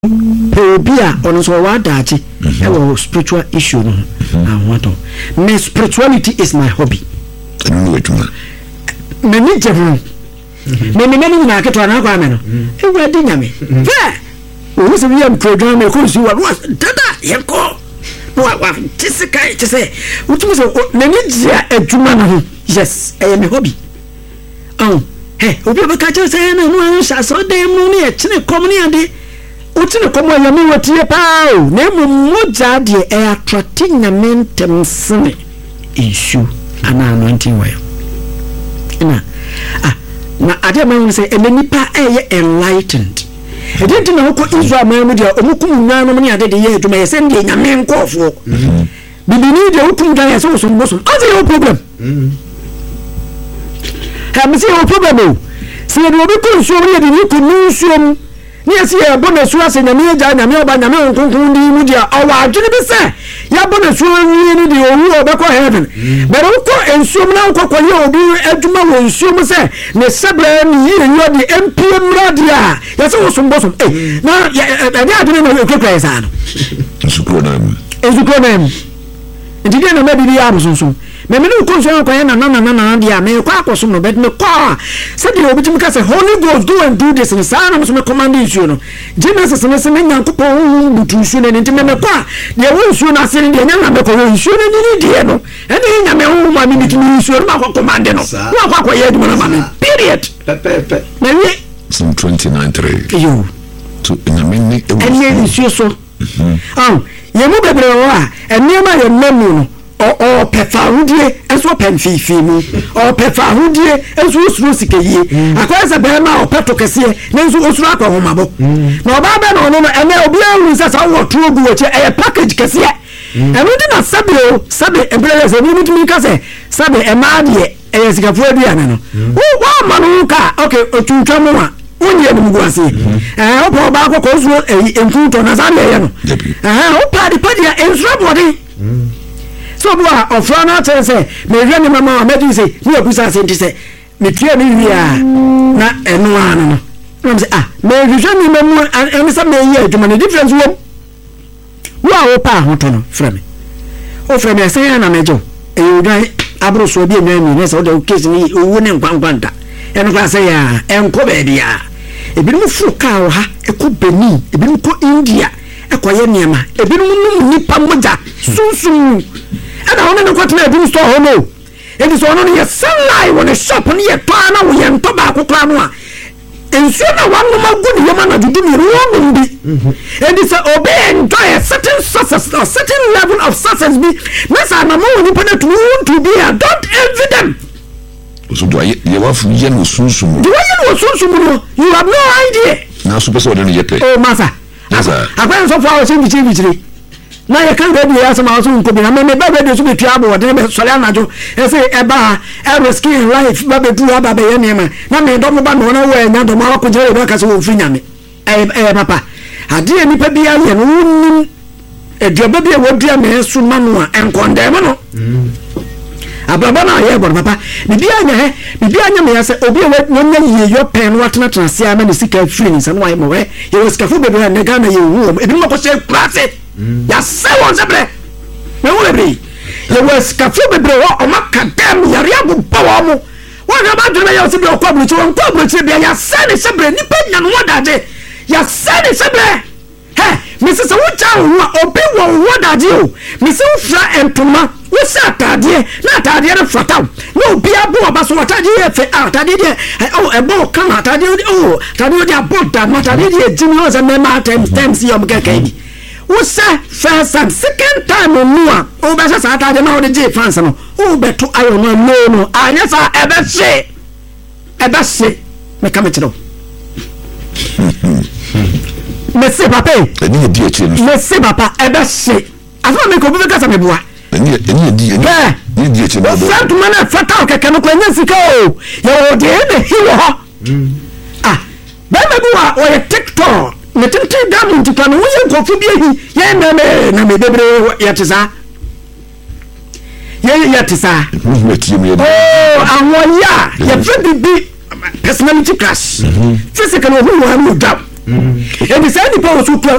Pobia on so what that spiritual issue no what me spirituality is my hobby me ni jefu me na keto na kwa me no e wadi nyame fe o se bi am program me ko si wa dada yeko wa tisika tise utumi so me ni dia adwuma no yes I am a hobby hey obi ba ka che say na no sha so dem no ne e chine komni ade utine komo ya mi watie pao na moja de e attracting na mentem sene issue ana anointing well ina na ade ma won say nipa enlightened e didn't na ko Israel ma mu de omukum nwan no ne ade de ye aduma ye se ndi nyame nkofo bibini de ukum da ye so so no problem ha mi say no problem se de obi ko nsuo ye de ni ko nsuo ni esi e bona suwa se nyame ja nyame oba nyame onkonkon ndi mu dia owa adwene bi se ya bona suwa ni de owu obekọ heaven but uko ensuom na uko koye obi adwuma wo ensuom se ne sebra ni yire yo de MPM radia ya se wo sombosom na ya adwene no ekekwa esa no ezukronem ndide na mabiri ya abusonso me uko so ko na dia me kwa akoso no bet me kwa se de obi timi ka se Holy Ghost go and do this and say na so me command you no Genesis ne se me nyankopo butu su ne ntime me kwa de wo su na se de nyanga me ko wo su ne ni de no ene nya me wo ma mi timi su no ma kwa command no wa kwa kwa ye dum na ma me period pepe na we some 29:3 you to nyame ni ene su so ye mu bebre wa ene ma ye memu no o pefahudie enso penfifi mu o pefahudie enso usuru sikeye akwasa be ma o peto kese na enso usuru akọ homabo na oba be no no ene obi ahuru sasa wo tuogu wache e package kese eno di na sabe embrele se ni mutumi kase sabe e ma de e sikafo aduane no wo ma no ka okay otutwa mu a onye ni mugwase opo ba akọ ko so enfuto na sabe ye no o padi ya enso body so boa ofrana tell say me hwe ni mama amadu say ni akusa say say me tue ni wi a na eno anu no say me hwe ni mama en say me ye adwuma the difference wo a wo pa ho to no frɛ me o frɛ me say na mejo e odwan abro so bi enwan mi say o de case ni owu ne nkwankwanta en kwa say ya enko be dia ebi mu fu ka wo ha eko Benin ebi mu ko India ekoye niema ebi mu nipa moja sunsun ana hono ne kwatena ebi store hono edi so hono ye sunlight won shop ne ye to ana wo ye nto ba kokra no a ensu na wanu magu ne yema na dudu ni ruo mbi edi so obe enjoy a certain success or certain level of success bi nasa na mo ni pena to be don't envy them so do ye wa fu ye no sunsun do ye no sunsun no you have no idea na so person dey ye pe oh masa akwan so for our bichiri na ye kan radio ya sama so nko bi na me ba radio so betua abo de be sole anajo e say e ba e risk life ba be du aba be ye nema na me do mo ba no na wo enya do ma ko jere be ka so wo fi nyame papa ade ni pa bia ye no nim e dioba bia wo bia me so ma no a enkonde mo no ababa na ye bor papa bibia nya me ya se obi wo nya ye yo pen watena transe ama ne sika free ni se no ayi mo we ye wo sika fu be be na ga na ye wu ebi mo ko se klase ya se won se bre me wo ebi ye wo sika fu be bre wo o makadam yare abu bawo mo wo ga ba dure ya se be o kwabru chi won kwabru chi be ya se ne se bre ni pe nya no wadaje ya se ne se bre he me se wo cha wo obi wo wadaje o me se wo fra entoma wo sa atade na atade na frataw no obi abo abaso atade e fe atade de ebo kan atade atade de aboda na atade de jimi o se me ma times yom keke bi wo sa first and second time no a o be sa atade na o de je fans no o be to ayo no anya sa ebe se me ka me chiro me se papa eni di echi me se papa ebe se afa me ko be ka sa me bua eni di echi ba do front man fata o keke no ko nya sika o ye o de ne hiwo ho ba me bua o ye TikTok me tente dam ntipa no ye nkofu bi ehi ye na me bebre ye tisa ye tisa awon ya ye fe bi personality class physical who wa mu dam ebi saa nipa wɔ so